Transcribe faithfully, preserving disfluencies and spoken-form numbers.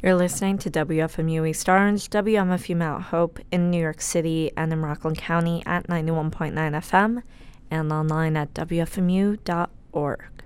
You're listening to W F M U East Orange, W M F U Mount Hope in New York City and in Rockland County at ninety-one point nine F M and online at W F M U dot org.